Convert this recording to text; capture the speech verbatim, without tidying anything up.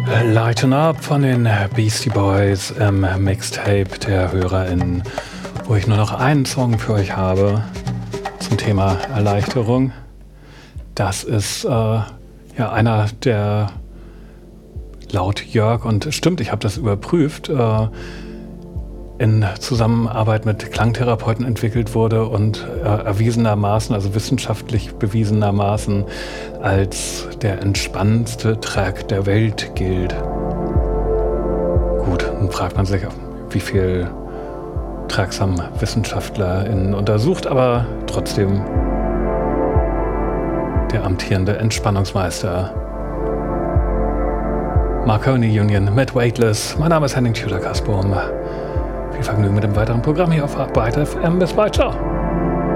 Lighten Up von den Beastie Boys im Mixtape der HörerInnen, wo ich nur noch einen Song für euch habe zum Thema Erleichterung. Das ist äh, ja einer, der laut Jörg, und stimmt, ich habe das überprüft, äh, in Zusammenarbeit mit Klangtherapeuten entwickelt wurde und äh, erwiesenermaßen, also wissenschaftlich bewiesenermaßen, als der entspannendste Track der Welt gilt. Gut, dann fragt man sich, wie viel Tracks haben WissenschaftlerInnen untersucht, aber trotzdem der amtierende Entspannungsmeister. Marconi Union mit Weightless. Mein Name ist Henning Tudor-Kasperm. Viel Vergnügen mit dem weiteren Programm hier auf Byte F M. Bis bald, ciao.